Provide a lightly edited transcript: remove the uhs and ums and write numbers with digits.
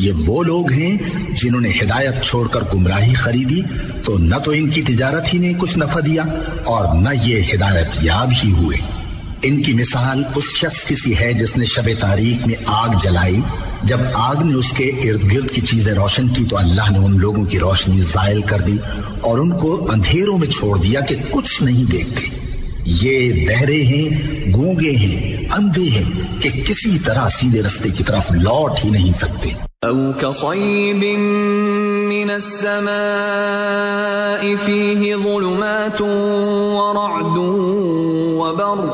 ये वो लोग हैं जिन्होंने हिदायत छोड़कर गुमराही खरीदी, तो न तो इनकी तिजारत ही ने कुछ नफा दिया और न ये हिदायत याब ही हुए। इनकी मिसाल उस शख्स की सी है जिसने शब तारीख में आग जलाई। जब आग ने उसके इर्द गिर्द की चीजें रोशन की तो अल्लाह ने उन लोगों की रोशनी जायल कर दी और उनको अंधेरों में छोड़ दिया कि कुछ नहीं देखते। ये बहरे हैं, गूंगे हैं, अंधे हैं कि किसी तरह सीधे रास्ते की तरफ लौट ही नहीं सकते। औ कसय्यिबिन मिनस समाइ फीहि ज़ुलुमातुन व रअदुन व बर्क़